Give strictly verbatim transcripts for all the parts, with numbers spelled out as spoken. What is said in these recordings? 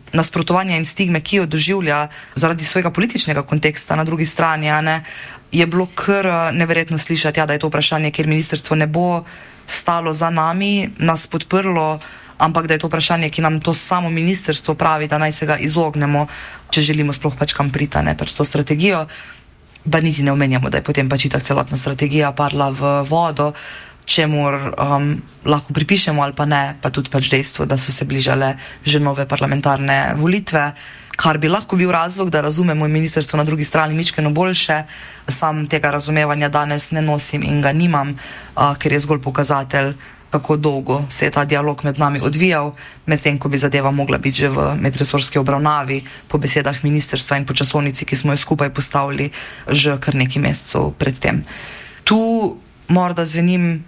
nasprotovanja in stigme, ki jo doživlja zaradi svojega političnega konteksta na drugi strani, a ne, je bilo kar neverjetno slišati, ja, da je to vprašanje, kjer ministrstvo ne bo stalo za nami, nas podprlo, ampak da je to vprašanje, ki nam to samo ministrstvo pravi, da naj se ga izognemo, če želimo sploh pač kam priti, ne, pač to strategijo, da niti ne omenjamo, da je potem pač itak celotna strategija padla v vodo, čemur um, lahko pripišemo ali pa ne, pa tudi pač dejstvo, da so se bližale že nove parlamentarne volitve, kar bi lahko bil razlog, da razumemo ministrstvo na drugi strani mičkeno boljše. Sam tega razumevanja danes ne nosim in ga nimam, uh, ker je zgolj pokazatelj, kako dolgo se je ta dialog med nami odvijal, medtem ko bi zadeva mogla biti že v medresorski obravnavi, po besedah ministrstva in po časovnici, ki smo jo skupaj postavili že kar nekaj mesecev predtem. Tu morda zvenim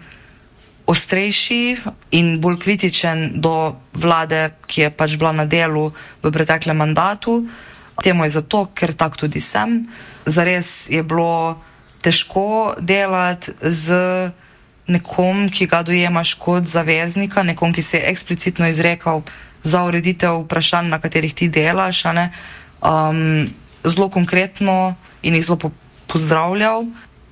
ostrejši in bolj kritičen do vlade, ki je pač bila na delu v preteklem mandatu. Temu je zato, ker tak tudi sem. Zares je bilo težko delati z nekom, ki ga dojemaš kot zaveznika, nekom, ki se je eksplicitno izrekal za ureditev vprašanj, na katerih ti delaš, a ne, um, zelo konkretno in jih zelo po- pozdravljal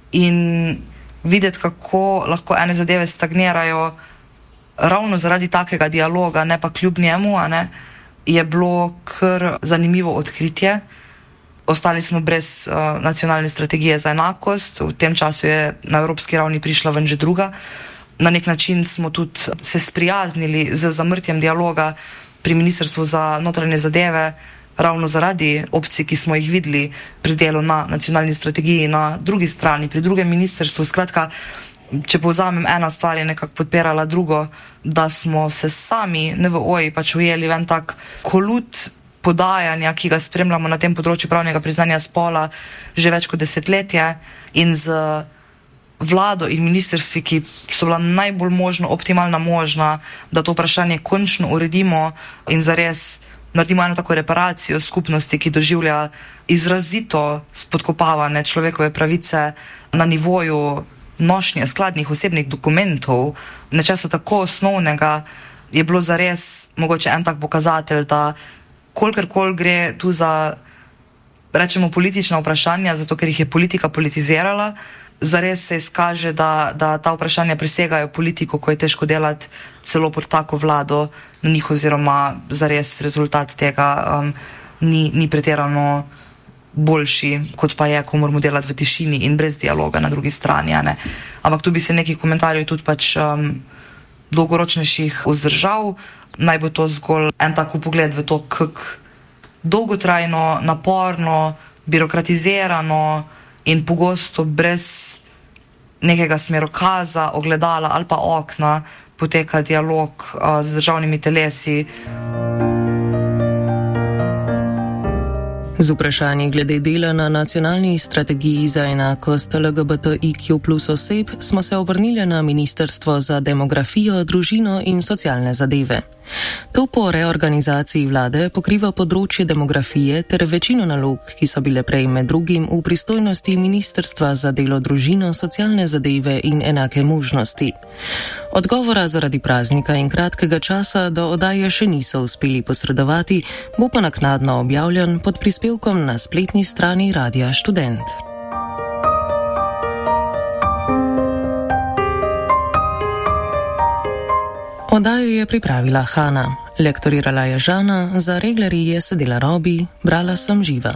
in videti, kako lahko ene zadeve stagnirajo ravno zaradi takega dialoga, ne pa kljub njemu, a ne, je bilo kar zanimivo odkritje. Ostali smo brez uh, nacionalne strategije za enakost, v tem času je na evropski ravni prišla ven že druga. Na nek način smo tudi se sprijaznili z zamrtjem dialoga pri Ministrstvu za notranje zadeve, ravno zaradi opcij, ki smo jih videli pri delu na nacionalni strategiji na drugi strani, pri drugem ministrstvu. Skratka, če povzamem, ena stvar je nekako podpirala drugo, da smo se sami N V O-ji pač ujeli v en tak kolut podajanja, ki ga spremljamo na tem področju pravnega priznanja spola že več kot desetletje, in z vlado in ministrstvi, ki so bila najbolj možno, optimalna možna, da to vprašanje končno uredimo in zares naredimo eno tako reparacijo skupnosti, ki doživlja izrazito spodkopavane človekove pravice na nivoju nošnje skladnih osebnih dokumentov, nečesa tako osnovnega, je bilo zares mogoče en tak pokazatelj, da kolikor gre tu za, rečemo, politična vprašanja, zato ker jih je politika politizirala, zares se izkaže, da, da ta vprašanja presegajo politiko, ko je težko delati celo pod tako vlado na njih, oziroma zares rezultat tega um, ni, ni pretirano boljši, kot pa je, ko moramo delati v tišini in brez dialoga na drugi strani. Ne? Ampak tu bi se nekih komentarjev tudi pač um, dolgoročnejših vzdržal. Naj bo to zgolj en tako pogled v to, kako dolgotrajno, naporno, birokratizirano in pogosto brez nekega smerokaza, ogledala ali pa okna poteka dialog uh, z državnimi telesi. Z vprašanji glede dela na nacionalni strategiji za enakost L G B T I Q plus oseb smo se obrnili na Ministrstvo za demografijo, družino in socialne zadeve. To po reorganizaciji vlade pokriva področje demografije ter večino nalog, ki so bile prej med drugim v pristojnosti Ministrstva za delo, družino, socialne zadeve in enake možnosti. Odgovora zaradi praznika in kratkega časa do oddaje še niso uspeli posredovati, bo pa naknadno objavljen pod prispevkom na spletni strani Radia Študent. Oddajo je pripravila Hana, lektorirala je Žana, za reglerji je sedela Robi, brala sem Živa.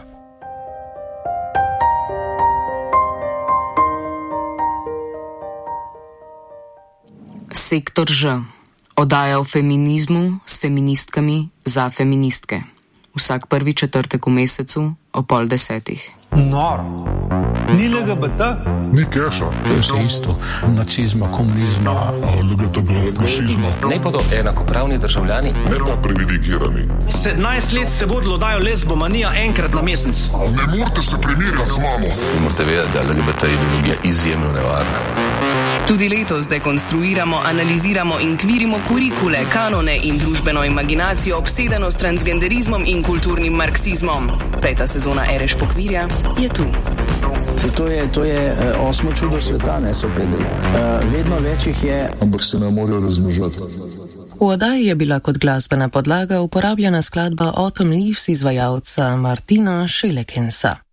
Sektor Ž. Oddaja o feminizmu s feministkami za feministke. Vsak prvi četrtek v mesecu o pol desetih. Noro. Ni L G B T? Ni keša. To je vse isto. Nacizma, komunizma, L G B T, rasizma. Ne bodo enakopravni državljani. Ne pa privilegirani. sedemnajst let ste vodili oddajo Lesbomanija enkrat na mesec. Ne morete se primerjati z mamo. Morate vedeti, da je L G B T ideologija izjemno nevarna. Tudi letos dekonstruiramo, analiziramo in kvirimo kurikule, kanone in družbeno imaginacijo, obsedeno s transgenderizmom in kulturnim marksizmom. Peta sezona Ereš pokvirja je tu. To je, to je uh, osmo čudo sveta, ne so predeli. Uh, vedno več jih je. Ampak se ne morajo razmnožati. V oddaji je bila kot glasbena podlaga uporabljena skladba Autumn Leaves izvajalca Martina Šelekensa.